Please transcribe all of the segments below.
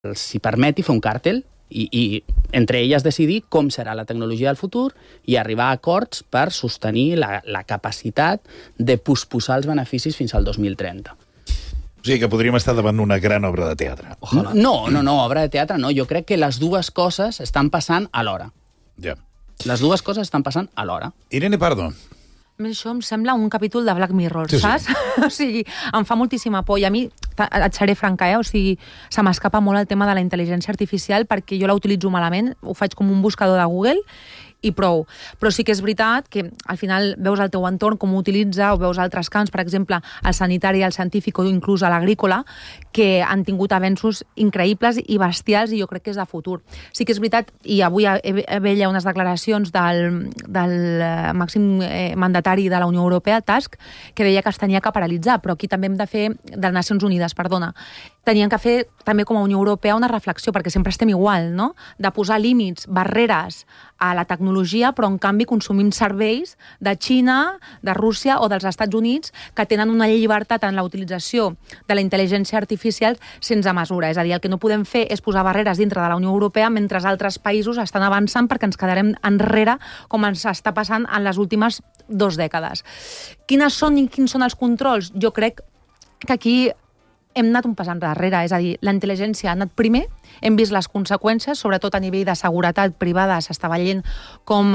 els permeti fer un càrtel i entre elles decidir com serà la tecnologia del futur i arribar a acords per sostenir la capacitat de posposar els beneficis fins al 2030. O sigui que podríem estar davant una gran obra de teatre. Ojalà. No, obra de teatre no. Jo crec que les dues coses estan passant alhora. Ja. Les dues coses estan passant alhora. Irene Pardo. Això em sembla un capítol de Black Mirror, saps? O sigui, em fa moltíssima por. I a mi, et seré franca, o sigui, se m'escapa molt el tema de la intel·ligència artificial perquè jo la utilitzo malament, ho faig com un buscador de Google i prou. Però sí que és veritat que al final veus el teu entorn, com ho utilitza, o veus altres camps, per exemple, el sanitari, el científic o inclús l'agrícola, que han tingut avenços increïbles i bestials i jo crec que és de futur. Sí que és veritat, i avui veia unes declaracions del màxim mandatari de la Unió Europea, Tusk, que deia que es tenia que paralitzar, però aquí també hem de fer, de les Nacions Unides, perdona, tenien que fer també com a Unió Europea una reflexió, perquè sempre estem igual, no? De posar límits, barreres a la tecnologia, però en canvi consumim serveis de Xina, de Rússia o dels Estats Units que tenen una llibertat en la utilització de la intel·ligència artificial sense mesura. És a dir, el que no podem fer és posar barreres dintre de la Unió Europea mentre altres països estan avançant perquè ens quedarem enrere com ens està passant en les últimes 2 dècades. Quins són els controls? Jo crec que aquí hem anat un pas enrere, és a dir, la intel·ligència ha anat primer, hem vist les conseqüències, sobretot a nivell de seguretat privada, s'està veient com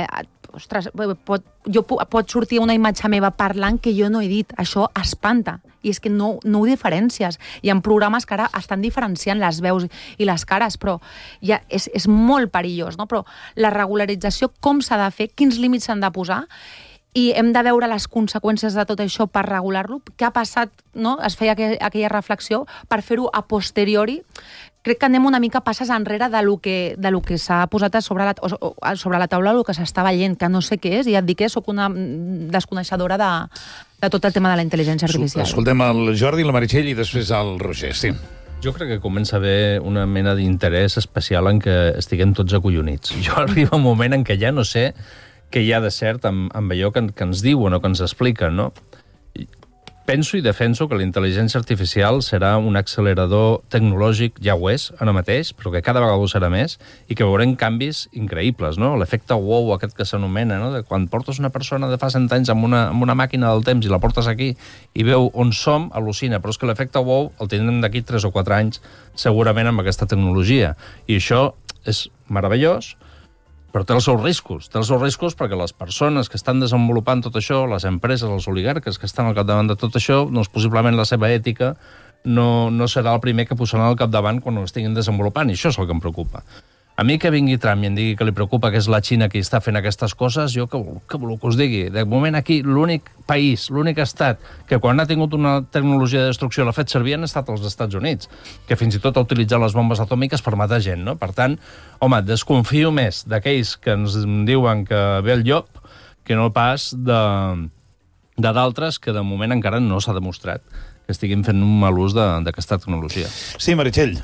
pot sortir una imatge meva parlant que jo no he dit. Això espanta, i és que no ho diferències. Hi ha programes que ara estan diferenciant les veus i les cares, però ja és molt perillós, no? Però la regularització, com s'ha de fer, quins límits s'han de posar, i hem de veure les conseqüències de tot això per regular-lo. Què ha passat, no? Es feia aquella reflexió per fer-ho a posteriori. Crec que anem una mica passes enrere de lo que s'ha posat sobre la taula, el que s'està veient, que no sé què és, i ja et dic que soc una desconeixedora de tot el tema de la intel·ligència artificial. Escoltem el Jordi, la Meritxell i després el Roger, sí. Jo crec que comença a haver una mena d'interès especial en què estiguem tots acollonits. Jo arriba un moment en què ja no sé què hi ha de cert amb allò que ens diuen o que ens expliquen, no? Penso i defenso que la intel·ligència artificial serà un accelerador tecnològic, ja ho és, ara mateix, però que cada vegada ho serà més, i que veurem canvis increïbles, no? L'efecte wow, aquest que s'anomena, no? De quan portes una persona de fa 100 anys amb una màquina del temps i la portes aquí i veu on som, al·lucina, però és que l'efecte wow el tindrem d'aquí 3 o 4 anys, segurament amb aquesta tecnologia. I això és meravellós, però té els seus riscos perquè les persones que estan desenvolupant tot això, les empreses, els oligarques que estan al capdavant de tot això, doncs possiblement la seva ètica no serà el primer que posaran al capdavant quan ho estiguin desenvolupant, i això és el que em preocupa. A mi que vingui Trump i em digui que li preocupa que és la Xina qui està fent aquestes coses, jo què voleu que us digui? De moment aquí l'únic país, l'únic estat que quan ha tingut una tecnologia de destrucció l'ha fet servir han estat els Estats Units, que fins i tot ha utilitzat les bombes atòmiques per matar gent, no? Per tant, home, desconfio més d'aquells que ens diuen que ve el llop que no pas de d'altres que de moment encara no s'ha demostrat que estiguin fent un mal ús d'aquesta tecnologia. Sí, Meritxell.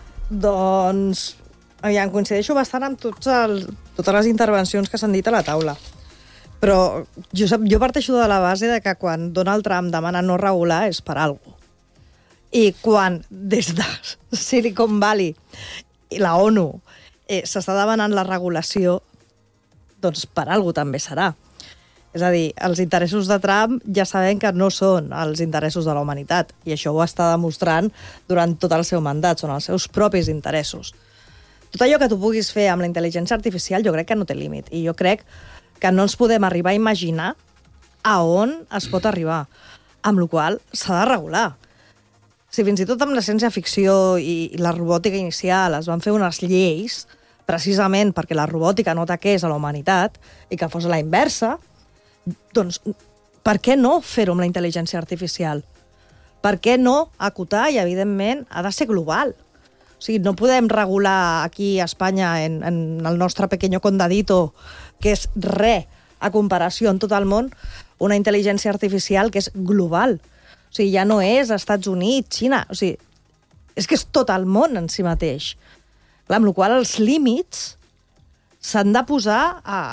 Doncs aviam, coincideixo bastant amb totes les intervencions que s'han dit a la taula. Però jo parteixo de la base de que quan Donald Trump demana no regular és per alguna cosa. I quan des de Silicon Valley i la ONU s'està demanant la regulació, doncs per alguna cosa també serà. És a dir, els interessos de Trump ja sabem que no són els interessos de la humanitat, i això ho està demostrant durant tot el seu mandat, són els seus propis interessos. Tot allò que tu puguis fer amb la intel·ligència artificial jo crec que no té límit, i jo crec que no ens podem arribar a imaginar a on es pot arribar, amb la qual s'ha de regular. Si fins i tot amb la ciència-ficció i la robòtica inicial es van fer unes lleis precisament perquè la robòtica no ataqués a la humanitat i que fos la inversa, doncs per què no fer-ho amb la intel·ligència artificial? Per què no acotar i, evidentment, ha de ser global? O sigui, no podem regular aquí a Espanya, en el nostre pequeño condadito, que és res a comparació en tot el món, una intel·ligència artificial que és global. O sigui, ja no és Estats Units, Xina, o sigui, és que és tot el món en si mateix. Clar, amb la qual cosa els límits s'han de posar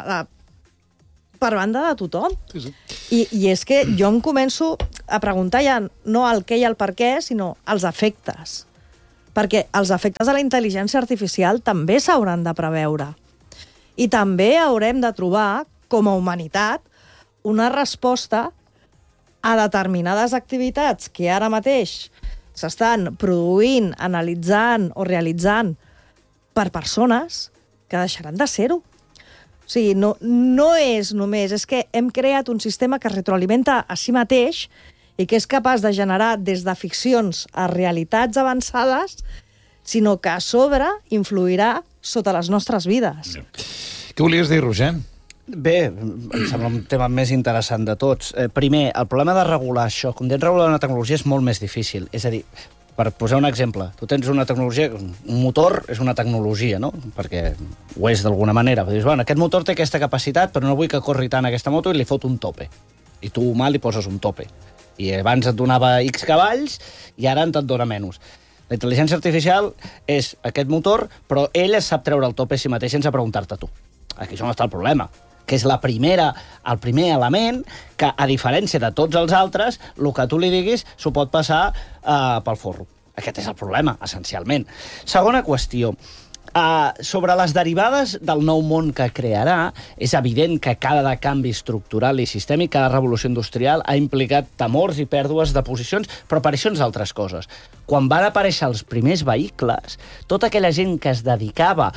per banda de tothom. Sí. I és que jo em començo a preguntar ja no el què i el per què, sinó els efectes. perquè els efectes de la intel·ligència artificial també s'hauran de preveure. I també haurem de trobar, com a humanitat, una resposta a determinades activitats que ara mateix s'estan produint, analitzant o realitzant per persones que deixaran de ser-ho. O sigui, no és només... És que hem creat un sistema que es retroalimenta a si mateix i que és capaç de generar des de ficcions a realitats avançades, sinó que a sobre influirà sota les nostres vides. Què volies dir, Roger? Bé, em sembla un tema més interessant de tots. Primer, el problema de regular això, com dient regular una tecnologia, és molt més difícil. És a dir, per posar un exemple, tu tens una tecnologia, un motor és una tecnologia, no? Perquè ho és d'alguna manera. Dius, bueno, aquest motor té aquesta capacitat, però no vull que corri tant aquesta moto i li fot un tope. I tu, humà, li poses un tope. I abans et donava X cavalls i ara te'n dona menys. La intel·ligència artificial és aquest motor, però ell sap treure el tope a si mateix sense preguntar-te tu. Aquí és on està el problema, que és el primer element que, a diferència de tots els altres, el que tu li diguis s'ho pot passar pel forro. Aquest és el problema, essencialment. Segona qüestió. Sobre les derivades del nou món que crearà, és evident que cada canvi estructural i sistèmic, cada revolució industrial ha implicat temors i pèrdues de posicions, però apareixen altres coses. Quan van aparèixer els primers vehicles, tota aquella gent que es dedicava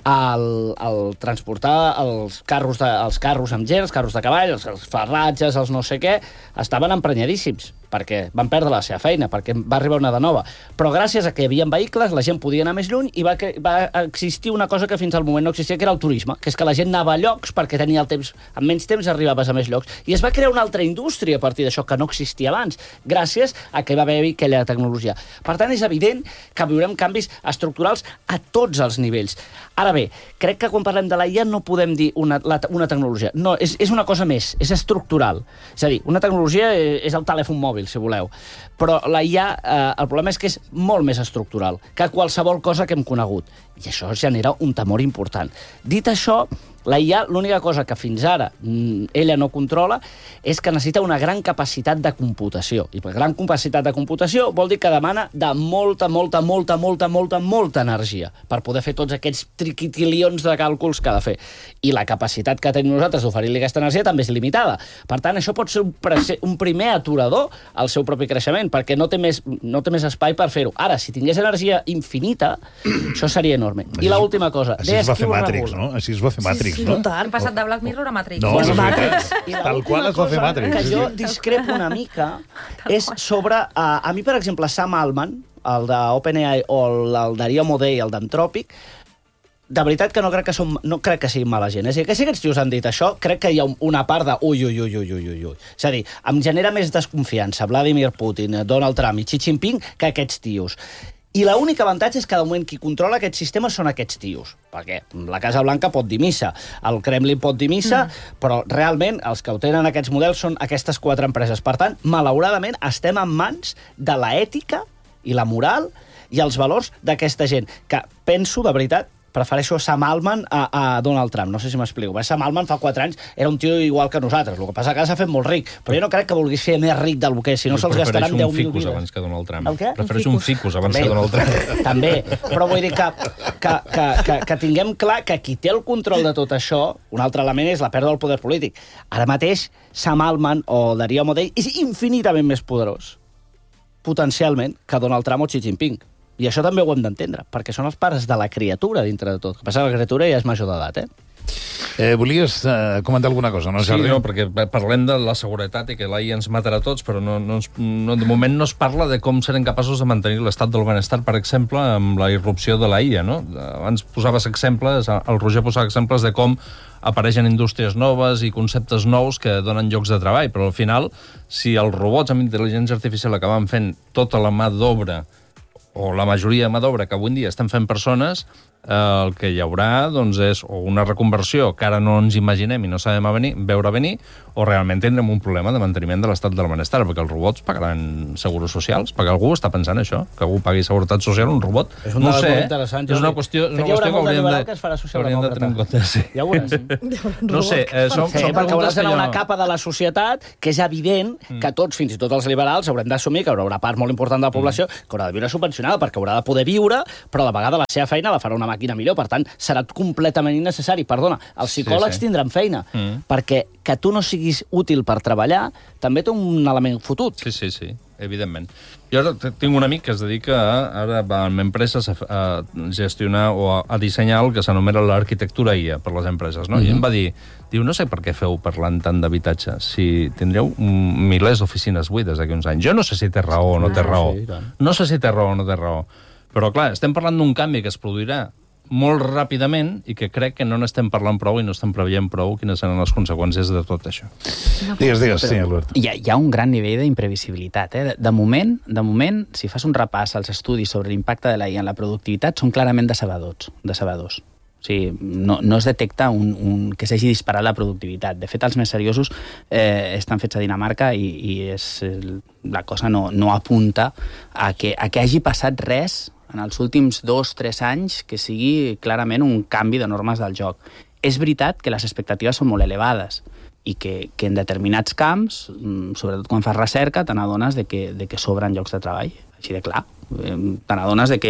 al transportar els carros amb gent, els carros de cavall, els ferratges, els no sé què, estaven emprenyadíssims, perquè van perdre la seva feina, perquè va arribar una de nova. Però gràcies a que hi havia vehicles, la gent podia anar més lluny i va existir una cosa que fins al moment no existia, que era el turisme, que és que la gent anava a llocs perquè tenia el temps, en menys temps arribaves a més llocs. I es va crear una altra indústria a partir d'això, que no existia abans, gràcies a que va haver-hi aquella tecnologia. Per tant, és evident que viurem canvis estructurals a tots els nivells. Ara bé, crec que quan parlem de la IA no podem dir una tecnologia. No, és una cosa més, és estructural. És a dir, una tecnologia és el telèfon mòbil, si voleu. Però la IA, el problema és que és molt més estructural que qualsevol cosa que hem conegut. I això genera un temor important. Dit això, la IA, l'única cosa que fins ara ella no controla és que necessita una gran capacitat de computació. I per gran capacitat de computació vol dir que demana de molta energia per poder fer tots aquests triquitilions de càlculs que ha de fer. I la capacitat que tenim nosaltres d'oferir-li aquesta energia també és limitada. Per tant, això pot ser un primer aturador al seu propi creixement, perquè no té més espai per fer-ho. Ara, si tingués energia infinita, això seria enorme. I l'última cosa... Així es va fer Matrix, no? Així es va fer Matrix, no? Hem passat de Black Mirror a Matrix. No, és Matrix. Tal qual es va fer Matrix. Que jo discrepo una mica és sobre... A mi, per exemple, Sam Altman, el d'OpenAI, o el d'Aria Modei, el d'Anthropic, de veritat que no crec que siguin mala gent. És a dir, que si aquests tios han dit això, crec que hi ha una part de ui. És a dir, em genera més desconfiança Vladimir Putin, Donald Trump i Xi Jinping que aquests tios. I l'únic avantatge és que, de moment, qui controla aquest sistema són aquests tios. Perquè la Casa Blanca pot dir missa, el Kremlin pot dir missa, però realment els que ho tenen aquests models són aquestes 4 empreses. Per tant, malauradament, estem en mans de l'ètica i la moral i els valors d'aquesta gent, que penso, de veritat, prefereixo Sam Altman a Donald Trump. No sé si m'explico. Sam Altman fa 4 anys era un tio igual que nosaltres. El que passa que s'ha fet molt ric. Però jo no crec que vulguis ser més ric del que si no se'ls gastaran 10.000 vides. Prefereixo un ficus abans que Donald Trump. El què? Prefereixo un ficus abans que Donald Trump. També. Però vull dir que tinguem clar que qui té el control de tot això, un altre element és la pèrdua del poder polític. Ara mateix, Sam Altman o Darío Modei és infinitament més poderós, potencialment, que Donald Trump o Xi Jinping. I això també ho hem d'entendre, perquè són els pares de la criatura dintre de tot. El que passa que la criatura ja és major d'edat, Volies comentar alguna cosa, no, Jordi? Sí, no, perquè parlem de la seguretat i que l'AI ens matarà tots, però de moment no es parla de com serem capaços de mantenir l'estat del benestar, per exemple, amb la irrupció de l'AI, no? Abans posaves exemples, el Roger posava exemples de com apareixen indústries noves i conceptes nous que donen llocs de treball, però al final, si els robots amb intel·ligència artificial acaben fent tota la mà d'obra o la majoria de mà d'obra que avui en dia estan fent persones, el que hi haurà doncs, és o una reconversió que ara no ens imaginem i no sabem veure venir, o realment tindrem un problema de manteniment de l'estat del benestar, perquè els robots pagaran seguros socials, perquè algú està pensant això, que algú pagui seguretat social, un robot. És un debat molt interessant. És una qüestió que hauríem de tenir en compte. Sí. Ja ho veuràs. No sé, són perquè hauràs d'anar una capa de la societat que és evident que tots, fins i tot els liberals, haurem d'assumir que haurà una part molt important de la població que haurà de viure subvencionada, perquè haurà de poder viure, però a la vegada la seva feina la farà una màquina millor, per tant, serà completament innecessari. Perdona, els psicòlegs tindran feina, perquè que tu no siguis útil per treballar també té un element fotut. Sí, evidentment. Jo ara tinc un amic que es dedica ara en empreses a gestionar o a dissenyar el que s'anomena l'arquitectura IA per les empreses, no? I em va dir, no sé per què feu parlant tant d'habitatge, si tindreu milers d'oficines buides d'aquí uns anys. Jo no sé si té raó o no té raó. No sé si té raó o no té raó. Però, clar, estem parlant d'un canvi que es produirà molt ràpidament i que crec que no n'estem parlant prou i no estem preveient prou quines seran les conseqüències de tot això. Digues, sí, Albert. Hi ha un gran nivell d'imprevisibilitat. De moment, si fas un repàs als estudis sobre l'impacte de la IA en la productivitat, són clarament decebedors. O sigui, no es detecta que s'hagi disparat la productivitat. De fet, els més seriosos estan fets a Dinamarca i la cosa no apunta a que hagi passat res en els últims 2-3 anys que sigui clarament un canvi de normes del joc. És veritat que les expectatives són molt elevades i que en determinats camps, sobretot quan fas recerca, te n'adones de que sobren llocs de treball, així de clar. Te n'adones de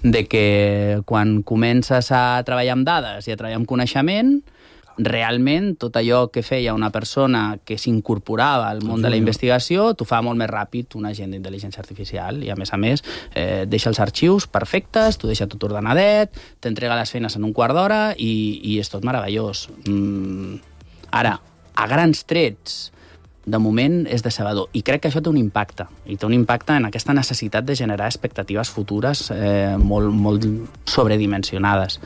que quan comences a treballar amb dades i a treballar amb coneixement, realment tot allò que feia una persona que s'incorporava al món de la investigació t'ho fa molt més ràpid un agent d'intel·ligència artificial i a més deixa els arxius perfectes, t'ho deixa tot ordenadet, t'entrega les feines en un quart d'hora i és tot meravellós. Ara, a grans trets, de moment és decebedor i crec que això té un impacte en aquesta necessitat de generar expectatives futures molt sobredimensionades.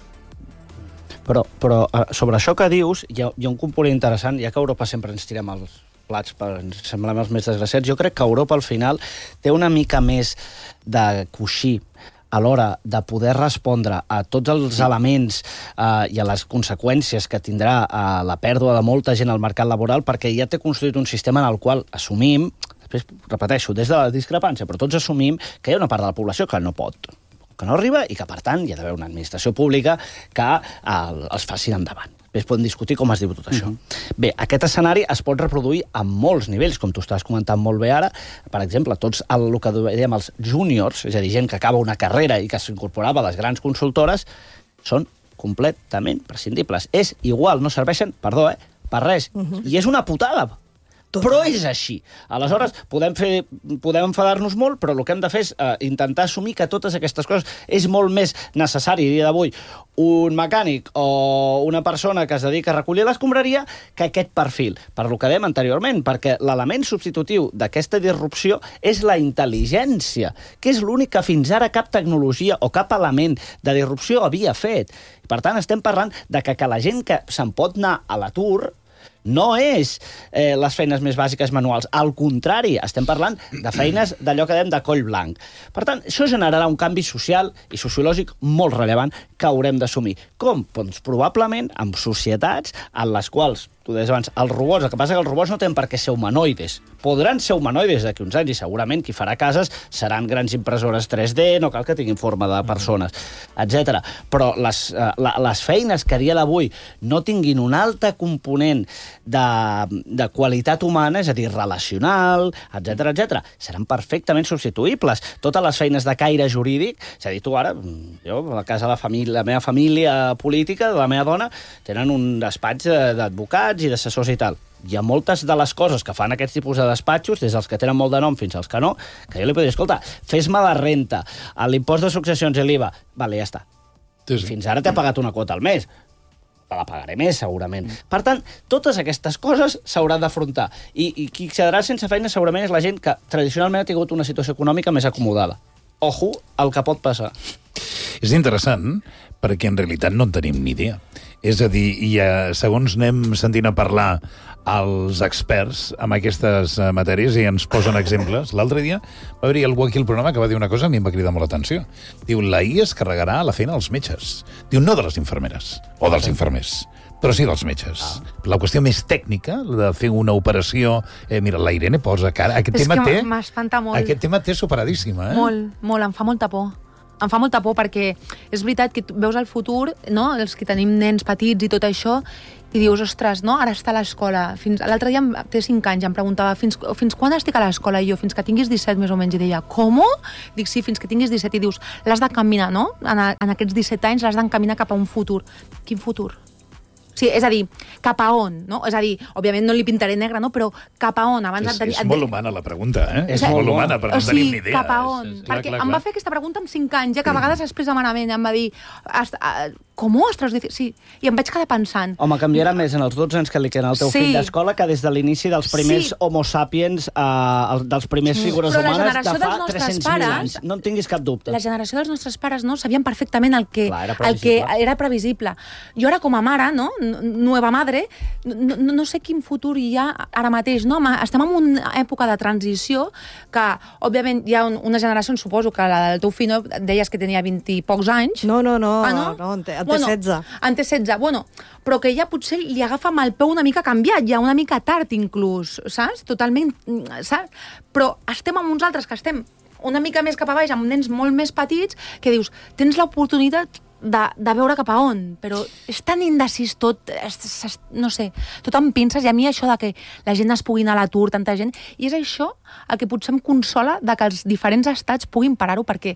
Però sobre això que dius, hi ha un component interessant, ja que a Europa sempre ens tirem els plats ens semblem els més desgraciats, jo crec que Europa al final té una mica més de coixí a l'hora de poder respondre a tots els elements i a les conseqüències que tindrà la pèrdua de molta gent al mercat laboral, perquè ja té construït un sistema en el qual assumim, després repeteixo, des de la discrepància, però tots assumim que hi ha una part de la població que no pot, que no arriba i que, per tant, hi ha d'haver una administració pública que els facin endavant. Després podem discutir com es diu tot això. Bé, aquest escenari es pot reproduir a molts nivells, com tu estàs comentant molt bé ara. Per exemple, tots el que dèiem els júniors, és a dir, gent que acaba una carrera i que s'incorporava a les grans consultores, són completament prescindibles. És igual, no serveixen, per res. I és una putada. Però és així. Aleshores, podem enfadar-nos molt, però el que hem de fer és intentar assumir que totes aquestes coses és molt més necessari, a dia d'avui, un mecànic o una persona que es dedica a recollir l'escombraria que aquest perfil, per lo que dèiem anteriorment, perquè l'element substitutiu d'aquesta disrupció és la intel·ligència, que és l'únic que fins ara cap tecnologia o cap element de disrupció havia fet. Per tant, estem parlant de que la gent que se'n pot anar a l'atur no és les feines més bàsiques manuals. Al contrari, estem parlant de feines d'allò que dèiem de coll blanc. Per tant, això generarà un canvi social i sociològic molt rellevant que haurem d'assumir. Com? Doncs probablement amb societats en les quals, tu deies abans, els robots, el que passa que els robots no tenen per què ser humanoides. Podran ser humanoides d'aquí uns anys i segurament qui farà cases seran grans impressores 3D, no cal que tinguin forma de persones, etc. Però les feines que a dia d'avui no tinguin un altre component de qualitat humana, és a dir, relacional, etc., seran perfectament substituïbles. Totes les feines de caire jurídic, és a dir, tu ara, jo, a casa de la meva família política, de la meva dona, tenen un despatx d'advocats i d'assessors i tal. Hi ha moltes de les coses que fan aquests tipus de despatxos, des dels que tenen molt de nom fins als que no, que jo li podria dir, escolta, fes-me la renta, l'impost de successions i l'IVA, vale, ja està. Fins ara t'he pagat una quota al mes, la pagaré més, segurament. Per tant, totes aquestes coses s'hauran d'afrontar. I qui quedarà sense feina segurament és la gent que tradicionalment ha tingut una situació econòmica més acomodada. Ojo al que pot passar. És interessant, perquè en realitat no en tenim ni idea. És a dir, segons anem sentint a parlar els experts en aquestes matèries i ens posen exemples. L'altre dia va haver-hi algú aquí al programa que va dir una cosa que a mi em va cridar molt l'atenció. Diu, la IA es carregarà la feina als metges. Diu, no de les infermeres o dels infermers, però sí dels metges. La qüestió més tècnica, de fer una operació... mira, la Irene posa cara... Aquest m'espanta molt. Aquest tema té superadíssima, Molt, em fa molta por. Em fa molta por perquè és veritat que tu veus el futur, no? Els que tenim nens petits i tot això, i dius, ostres, no? Ara està a l'escola. L'altre dia té 5 anys, em preguntava fins quan estic a l'escola? I jo, fins que tinguis 17 més o menys. I deia, com? Dic, sí, fins que tinguis 17. I dius, l'has de caminar, no? En aquests 17 anys l'has d'encaminar cap a un futur. Quin futur? Sí, és a dir, cap a on, no? És a dir, òbviament no li pintaré negre, no? Però cap a on? És molt humana la pregunta, És molt humana, però no tenim ni idea. Cap a on? Perquè em va fer aquesta pregunta amb 5 anys, que a vegades després de malament em va dir... Com? Ostres, sí. I em vaig quedar pensant... Home, canviarà més en els 12 anys que li queden al teu fill d'escola que des de l'inici dels primers homo sapiens, dels primers figures humanes de fa 300.000 anys. No en tinguis cap dubte. La generació dels nostres pares, no? Sabien perfectament el que era previsible. Jo ara, com a mare, no? Nueva madre, no sé quin futur hi ha ara mateix, no? Estem en una època de transició que, òbviament, hi ha una generació, suposo que la del teu fill, no? Deies que tenia 20 i pocs anys. No, en té 16. En té 16, però que ja potser li agafa amb el peu una mica canviat, ja una mica tard inclús, saps? Totalment, saps? Però estem amb uns altres que estem una mica més cap a baix, amb nens molt més petits, que dius, tens l'oportunitat de veure cap a on, però és tan indecis tot, no sé, tot amb pinces, i a mi això de que la gent es pugui anar a l'atur, tanta gent, i és això el que potser em consola de que els diferents estats puguin parar-ho, perquè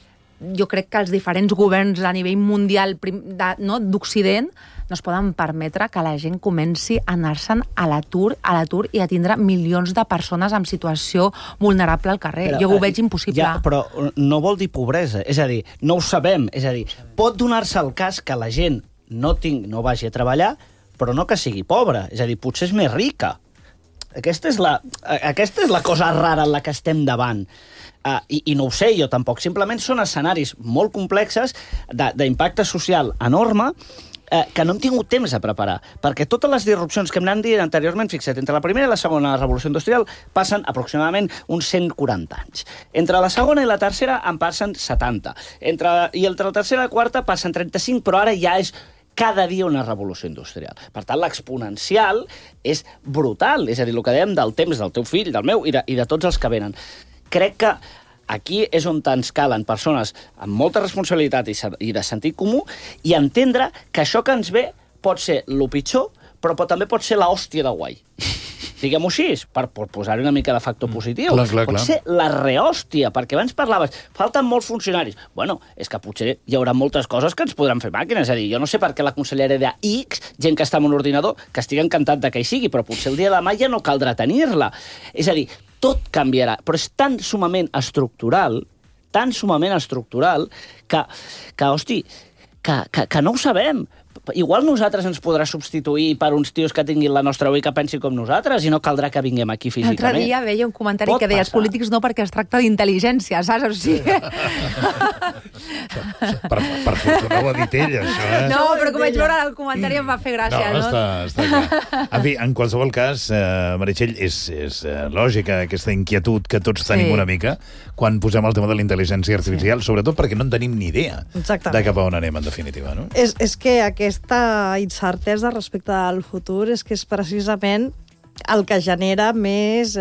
jo crec que els diferents governs a nivell mundial d'Occident no es poden permetre que la gent comenci a anar-se'n a l'atur i a tindre milions de persones en situació vulnerable al carrer. Jo ho veig impossible. Ja, però no vol dir pobresa. És a dir, no ho sabem. És a dir, pot donar-se el cas que la gent no vagi a treballar, però no que sigui pobra. És a dir, potser és més rica. Aquesta és la cosa rara en la que estem davant. I no ho sé jo tampoc. Simplement són escenaris molt complexes, d'impacte social enorme, que no hem tingut temps a preparar, perquè totes les disrupcions que hem anat dient anteriorment, fixa't, entre la primera i la segona revolució industrial passen aproximadament uns 140 anys. Entre la segona i la tercera en passen 70. I entre la tercera i la quarta passen 35, però ara ja és cada dia una revolució industrial. Per tant, l'exponencial és brutal. És a dir, el que dèiem del temps del teu fill, del meu i de tots els que venen. Crec que aquí és on ens calen persones amb molta responsabilitat i de sentit comú i entendre que això que ens ve pot ser el pitjor, però també pot ser l'hòstia de guai. Diguem-ho així, per posar-hi una mica de factor positiu. Pot ser la rehòstia, perquè abans parlaves, falten molts funcionaris. Bueno, és que potser hi haurà moltes coses que ens podran fer màquines. És a dir, jo no sé per què la consellera de X, gent que està en un ordinador, que estigui encantat de que hi sigui, però potser el dia de demà ja no caldrà tenir-la. És a dir, tot canviarà, però és tan sumament estructural, que hosti, que no ho sabem. Igual nosaltres ens podrà substituir per uns tios que tinguin la nostra veu i que pensin com nosaltres i no caldrà que vinguem aquí físicament. L'altre dia veia un comentari que deia els polítics no perquè es tracta d'intel·ligència, saps? O sigui... per fortuna ho ha dit ella, això, No, però com vaig veure el comentari em va fer gràcia, no? Està clar. En fi, en qualsevol cas, Meritxell, és lògica aquesta inquietud que tots tenim una mica quan posem el tema de la intel·ligència artificial, sobretot perquè no en tenim ni idea de cap a on anem, en definitiva, no? És que aquesta incertesa respecte al futur és que és precisament el que genera més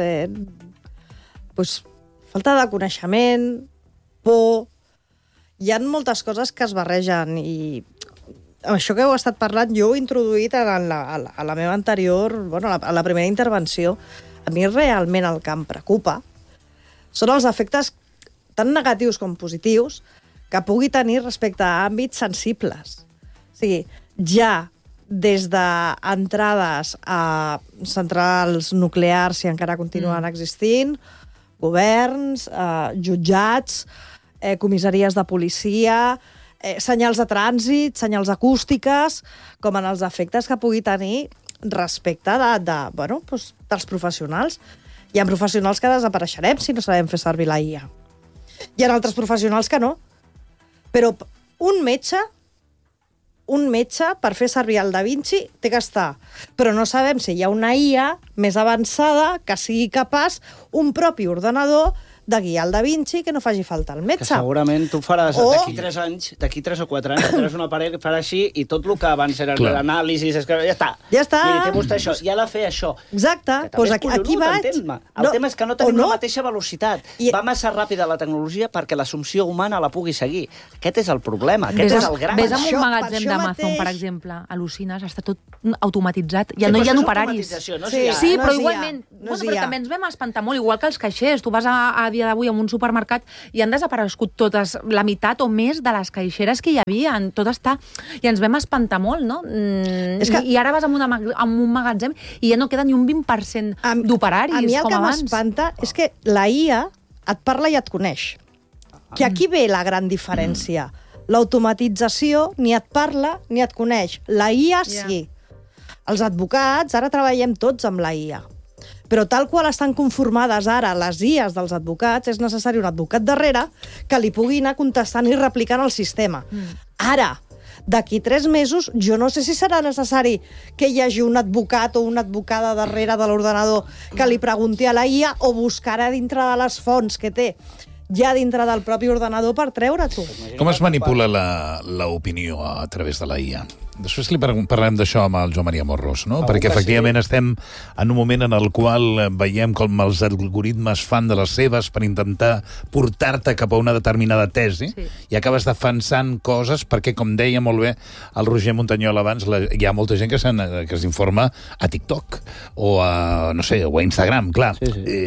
falta de coneixement, por. Hi ha moltes coses que es barregen i això que heu estat parlant jo ho he introduït a la meva anterior, a la primera intervenció. A mi realment el que em preocupa són els efectes tan negatius com positius que pugui tenir respecte a àmbits sensibles. O sigui, ja des d'entrades a centrals nuclears, si encara continuen existint, governs, jutjats, comissaries de policia, senyals de trànsit, senyals acústiques, com en els efectes que pugui tenir respecte dels professionals. Hi ha professionals que desapareixerem si no sabem fer servir la IA. Hi ha altres professionals que no. Però un metge un metge, per fer servir el Da Vinci, té que estar. Però no sabem si hi ha una IA més avançada que sigui capaç, un propi ordenador, de guiar el Da Vinci que no faci falta el metge. Que segurament tu faràs d'aquí 3 anys, d'aquí 3 o 4 anys, tindràs un aparell que farà així i tot el que abans era l'anàlisis, ja està. Ja està. Miri, té vostè això, i ha de fer això. Exacte. Pues aquí vaig. El tema és que no tenim la mateixa velocitat. Va massa ràpida la tecnologia perquè l'assumpció humana la pugui seguir. Aquest és el problema, aquest és el gran. Ves amb un magatzem d'Amazon, per exemple, al·lucines, està tot automatitzat, ja no hi ha operaris. Sí, però igualment, però també ens vam espantar molt, igual que els caixers. Tu vas a dia d'avui en un supermercat i han desaparegut totes, la meitat o més de les caixeres que hi havia. Tot està... I ens vam espantar molt, no? I ara vas a un magatzem i ja no queda ni un 20% d'operaris, com abans. A mi el que m'espanta és que la IA et parla i et coneix. Que aquí ve la gran diferència. L'automatització ni et parla ni et coneix. La IA sí. Els advocats, ara treballem tots amb la IA. Però tal qual estan conformades ara les IAs dels advocats, és necessari un advocat darrere que li pugui anar contestant i replicant el sistema. Ara, d'aquí 3 mesos, jo no sé si serà necessari que hi hagi un advocat o una advocada darrere de l'ordenador que li pregunti a la IA o buscarà dintre de les fonts que té ja dintre del propi ordenador per treure-t'ho. Com es manipula l'opinió a través de la IA? Després li parlem d'això amb el Joan Maria Morros, no? Perquè efectivament estem en un moment en el qual veiem com els algoritmes fan de les seves per intentar portar-te cap a una determinada tesi i acabes defensant coses perquè, com deia molt bé el Roger Montanyol abans, hi ha molta gent que s'informa a TikTok o a, no sé, o a Instagram, clar.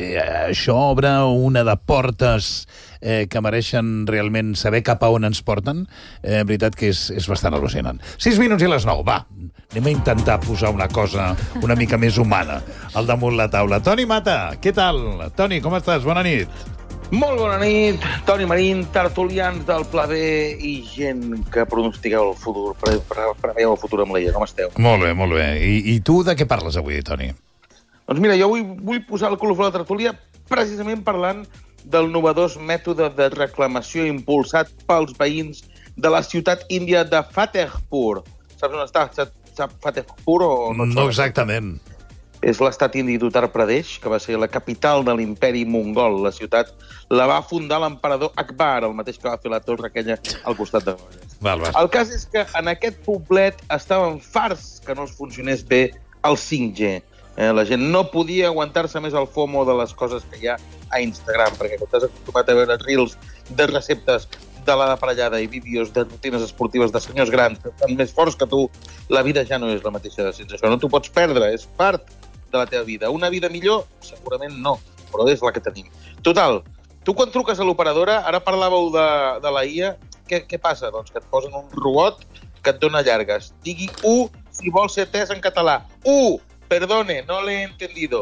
Això obre una de portes que mereixen realment saber cap a on ens porten. Veritat que és bastant al·lucinant. 6 minuts i les 9, va. Anem a intentar posar una cosa una mica més humana al damunt la taula. Toni Mata, què tal? Toni, com estàs? Bona nit. Molt bona nit, Toni Marín, tertulians del Pla B i gent que pronostiqueu el futur, preveieu el futur amb l'ella. Com esteu? Molt bé, molt bé. I tu de què parles avui, Toni? Doncs mira, jo vull posar el colofó a la tertúlia precisament parlant del novedós mètode de reclamació impulsat pels veïns de la ciutat índia de Fatehpur. Saps on està? Sap Fatehpur o no? No exactament. És l'estat indi d'Uttar Pradesh, que va ser la capital de l'imperi mongol. La ciutat la va fundar l'emperador Akbar, el mateix que va fer la torre aquella al costat de Val. El cas és que en aquest poblet estaven farts que no els funcionés bé el 5G. La gent no podia aguantar-se més el FOMO de les coses que hi ha a Instagram, perquè quan t'has acostumat a veure reels de receptes de la parellada i vídeos de rutines esportives de senyors grans que estan més forts que tu, la vida ja no és la mateixa sense això. No t'ho pots perdre, és part de la teva vida. Una vida millor? Segurament no, però és la que tenim. Total, tu quan truques a l'operadora, ara parlàveu de la IA, què passa? Doncs que et posen un robot que et dona llargues. Digui si vol ser atès en català. Perdone, no l'he entendido.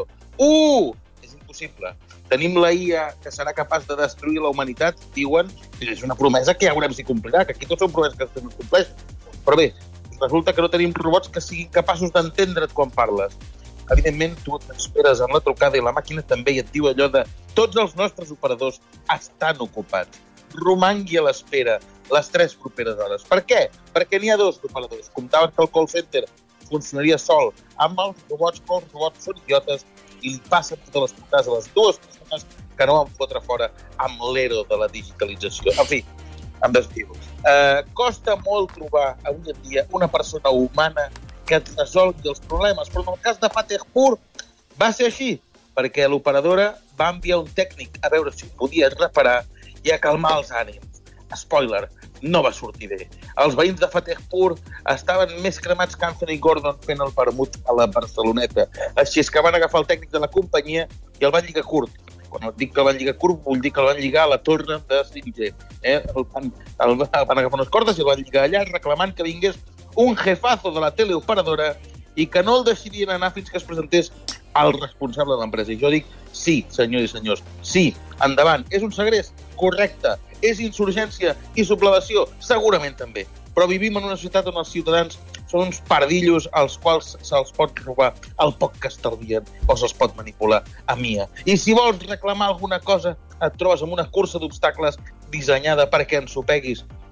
És impossible. Tenim la IA que serà capaç de destruir la humanitat, diuen, i és una promesa que ja veurem si complirà, que aquí tots són promeses que no es compleix. Però bé, resulta que no tenim robots que siguin capaços d'entendre't quan parles. Evidentment, tu t'esperes en la trucada i la màquina també i et diu allò de tots els nostres operadors estan ocupats. Romangui a l'espera les 3 properes hores. Per què? Perquè n'hi ha 2 operadors. Comptaven que el call center funcionaria sol amb els robots, però els robots són idiotes i li passen totes les trucades a les 2 persones que no van fotre fora amb l'ero de la digitalització. En fi, em desvio. Costa molt trobar avui en dia una persona humana que et resolgui els problemes, però en el cas de Fatehpur va ser així, perquè l'operadora va enviar un tècnic a veure si ho podia reparar i a calmar els ànims. Spoiler, no va sortir bé. Els veïns de Fatehpur estaven més cremats que Anthony Gordon fent el vermut a la Barceloneta. Així és que van agafar el tècnic de la companyia i el van lligar curt. Quan dic que el van lligar curt, vull dir que el van lligar a la torre de 5G. Van agafar unes cordes i el van lligar allà reclamant que vingués un jefazo de la teleoperadora i que no el deixarien anar fins que es presentés el responsable de l'empresa. I jo dic, sí, senyors i senyors, sí, endavant. És un segrest? Correcte. És insurgència i sublevació? Segurament també. Però vivim en una societat on els ciutadans són uns pardillos als quals se'ls pot robar el poc que estalvien o se'ls pot manipular a MIA. I si vols reclamar alguna cosa, et trobes amb una cursa d'obstacles dissenyada perquè ensopeguis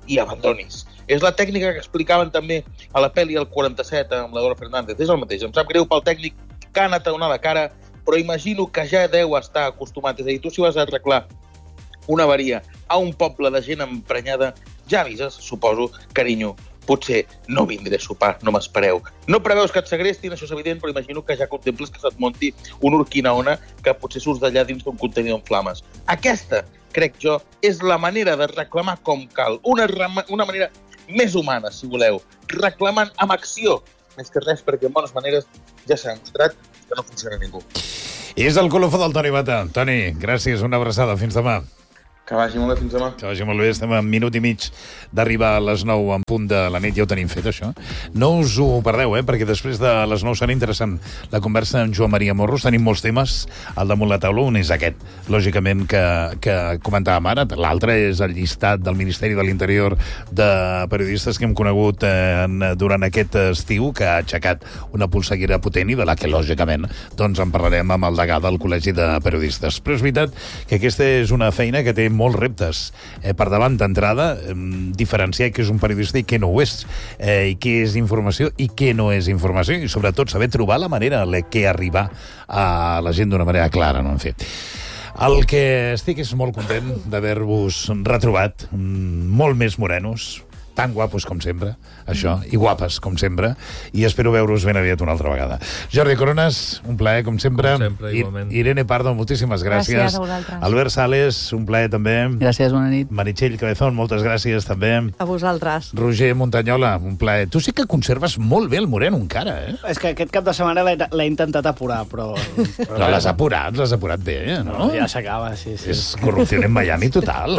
i abandonis. És la tècnica que explicaven també a la pel·li El 47 amb la Dora Fernández. És el mateix. Em sap greu pel tècnic que ha anat a donar la cara, però imagino que ja deu estar acostumat. És a dir, tu si vas a arreglar una avaria a un poble de gent emprenyada, ja avises, suposo, carinyo, potser no vindré a sopar, no m'espereu. No preveus que et segrestin, això és evident, però imagino que ja contemples que se't monti una Urquinaona que potser surts d'allà dins d'un contenidor en flames. Aquesta, crec jo, és la manera de reclamar com cal. Una manera més humana, si voleu, reclamant amb acció, més que res, perquè en bones maneres ja s'ha demostrat que no funciona ningú. És el colofó del Toni Bata. Toni, gràcies, una abraçada, fins demà. Que vagi molt bé, fins demà. Que vagi molt bé, estem a un minut i mig d'arribar a les 9 en punt de la nit, ja ho tenim fet, això. No us ho perdeu, perquè després de les 9 serà interessant la conversa amb Joan Maria Morros. Tenim molts temes al damunt la taula, un és aquest, lògicament, que comentàvem ara. L'altre és el llistat del Ministeri de l'Interior de periodistes que hem conegut durant aquest estiu, que ha aixecat una polseguera potent i de la que, lògicament, doncs en parlarem amb el degà del Col·legi de Periodistes. Però és veritat que aquesta és una feina que té molts reptes per davant d'entrada, diferenciar què és un periodista i què no ho és, i què és informació i què no és informació, i sobretot saber trobar la manera que arribar a la gent d'una manera clara, no? En fi. El que estic és molt content d'haver-vos retrobat, molt més morenos, tan guapos com sempre, això, i guapes com sempre, i espero veure-us ben aviat una altra vegada. Jordi Coronas, un plaer, com sempre. Com sempre, igualment. Irene Pardo, moltíssimes gràcies. Gràcies a vosaltres. Albert Sales, un plaer també. Gràcies, bona nit. Meritxell Cabezón, moltes gràcies també. A vosaltres. Roger Montanyola, un plaer. Tu sí que conserves molt bé el moreno encara, És que aquest cap de setmana l'he intentat apurar, però No, l'has apurat bé, no? ja s'acaba, sí. És corrupció en Miami total.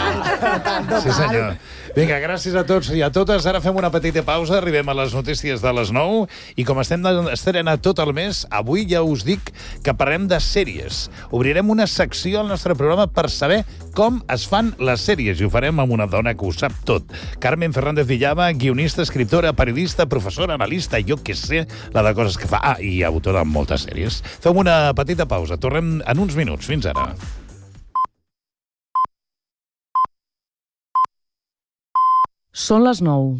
Sí, senyor. Vinga, gràcies a tots i a totes. Ara fem una petita pausa, arribem a les notícies de les 9 i com estem d'estrena tot el mes, avui ja us dic que parlem de sèries. Obrirem una secció al nostre programa per saber com es fan les sèries i ho farem amb una dona que ho sap tot. Carmen Fernández Villava, guionista, escriptora, periodista, professora, analista, jo què sé, la de coses que fa. I autora de moltes sèries. Fem una petita pausa. Tornem en uns minuts. Fins ara. Són les 9.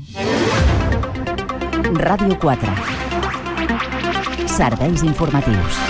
Ràdio 4. Serveis informatius.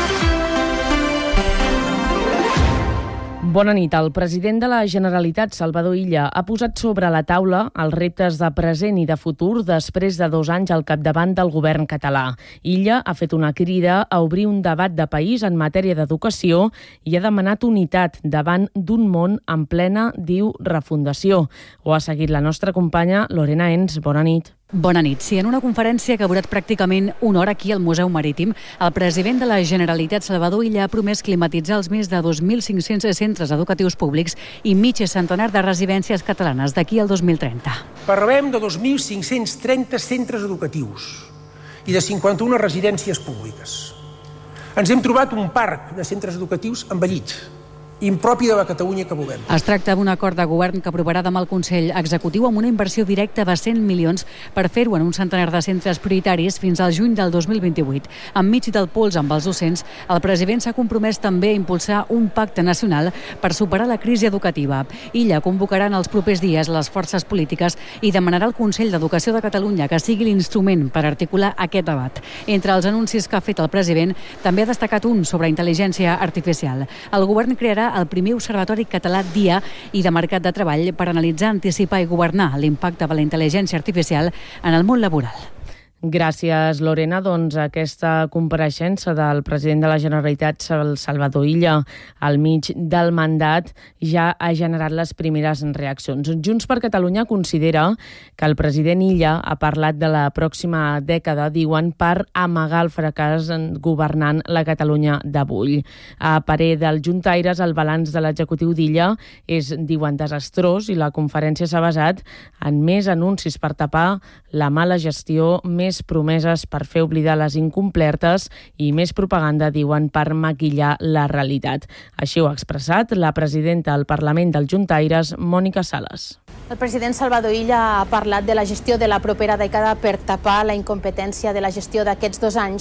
Bona nit. El president de la Generalitat, Salvador Illa, ha posat sobre la taula els reptes de present i de futur després de 2 anys al capdavant del govern català. Illa ha fet una crida a obrir un debat de país en matèria d'educació i ha demanat unitat davant d'un món en plena, diu, refundació. Ho ha seguit la nostra companya Lorena Ens. Bona nit. Bona nit. Sí, en una conferència que ha durat pràcticament una hora aquí al Museu Marítim, el president de la Generalitat, Salvador Illa, ha promès climatitzar els més de 2.500 centres educatius públics i mig centenar de residències catalanes d'aquí al 2030. Parlem de 2.530 centres educatius i de 51 residències públiques. Ens hem trobat un parc de centres educatius envellit, impropi de la Catalunya que volem. Es tracta d'un acord de govern que aprovarà demà el Consell Executiu amb una inversió directa de 100 milions per fer-ho en un centenar de centres prioritaris fins al juny del 2028. Enmig del pols amb els docents, el president s'ha compromès també a impulsar un pacte nacional per superar la crisi educativa. Illa convocarà en els propers dies les forces polítiques i demanarà al Consell d'Educació de Catalunya que sigui l'instrument per articular aquest debat. Entre els anuncis que ha fet el president, també ha destacat un sobre intel·ligència artificial. El govern crearà el primer Observatori Català d'IA i de Mercat de Treball per analitzar, anticipar i governar l'impacte de la intel·ligència artificial en el món laboral. Gràcies, Lorena. Doncs aquesta compareixença del president de la Generalitat, Salvador Illa, al mig del mandat, ja ha generat les primeres reaccions. Junts per Catalunya considera que el president Illa ha parlat de la pròxima dècada, diuen, per amagar el fracàs governant la Catalunya d'avui. A parer dels juntaires, el balanç de l'executiu d'Illa és, diuen, desastrós i la conferència s'ha basat en més anuncis per tapar la mala gestió, més promeses per fer oblidar les incomplertes i més propaganda, diuen, per maquillar la realitat. Així ho ha expressat la presidenta del Parlament dels Juntaires, Mònica Sales. El president Salvador Illa ha parlat de la gestió de la propera dècada per tapar la incompetència de la gestió d'aquests 2 anys.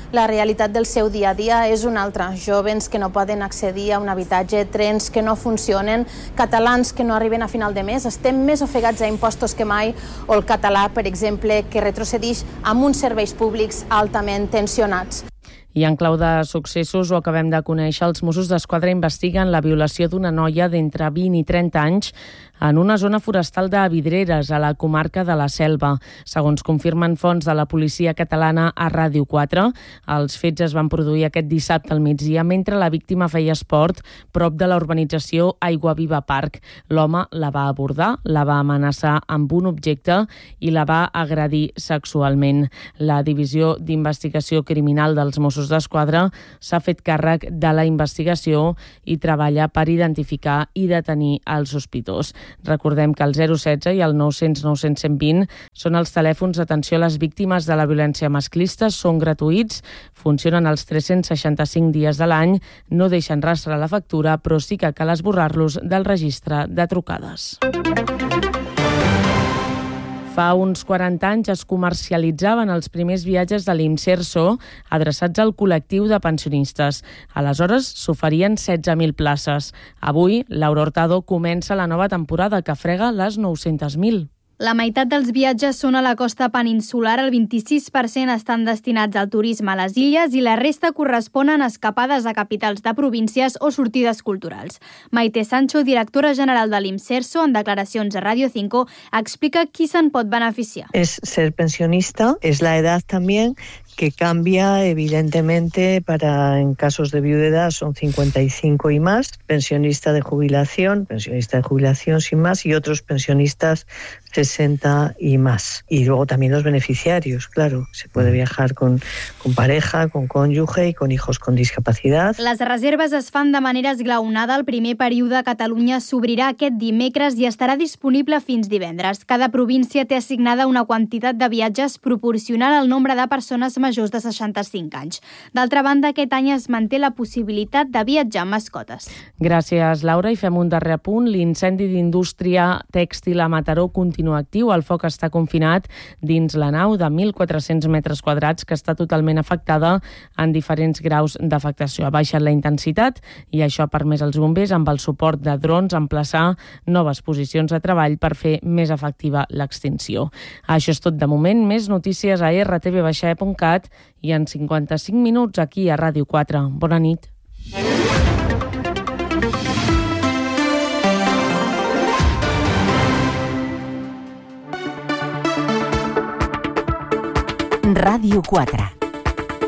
la realitat del seu dia a dia és una altra. Jovens que no poden accedir a un habitatge, trens que no funcionen, catalans que no arriben a final de mes, estem més ofegats a impostos que mai, o el català, per exemple, que retrocedeix amb uns serveis públics altament tensionats. I en clau de successos, ho acabem de conèixer, els Mossos d'Esquadra investiguen la violació d'una noia d'entre 20 i 30 anys en una zona forestal de Vidreres, a la comarca de la Selva. Segons confirmen fonts de la policia catalana a Ràdio 4, els fets es van produir aquest dissabte al migdia mentre la víctima feia esport prop de la urbanització Aigua Viva Park. L'home la va abordar, la va amenaçar amb un objecte i la va agredir sexualment. La Divisió d'Investigació Criminal dels Mossos d'Esquadra s'ha fet càrrec de la investigació i treballa per identificar i detenir el sospitós. Recordem que el 016 i el 900 900 120 són els telèfons d'atenció a les víctimes de la violència masclista, són gratuïts, funcionen els 365 dies de l'any, no deixen rastre a la factura, però sí que cal esborrar-los del registre de trucades. Fa uns 40 anys es comercialitzaven els primers viatges de l'Imserso adreçats al col·lectiu de pensionistes. Aleshores s'oferien 16.000 places. Avui, Laura Hurtado comença la nova temporada que frega les 900.000. La meitat dels viatges són a la costa peninsular, el 26% estan destinats al turisme a les illes i la resta corresponen a escapades a capitals de províncies o sortides culturals. Maite Sancho, directora general de l'Imserso, en declaracions a Radio 5, explica qui se'n pot beneficiar. Es ser pensionista, es la edad también, que cambia evidentemente en casos de viudedad son 55 y más, pensionista de jubilación sin más y otros pensionistas 60 y más. Y luego también los beneficiarios, claro, se puede viajar con pareja, con cònjuge i con hijos con discapacidad. Les reserves es fan de manera esglaonada. El primer període a Catalunya s'obrirà aquest dimecres i estarà disponible fins divendres. Cada província té assignada una quantitat de viatges proporcional al nombre de persones majors de 65 anys. D'altra banda, aquest any es manté la possibilitat de viatjar amb mascotes. Gràcies, Laura. I fem un darrer apunt. L'incendi d'indústria tèxtil a Mataró continua actiu. El foc està confinat dins la nau de 1.400 metres quadrats que està totalment afectada en diferents graus d'afectació. Ha baixat la intensitat i això ha permès als bombers, amb el suport de drons, emplaçar noves posicions de treball per fer més efectiva l'extinció. Això és tot de moment. Més notícies a rtv-e.cat i en 55 minuts aquí a Ràdio 4. Bona nit. Ràdio 4.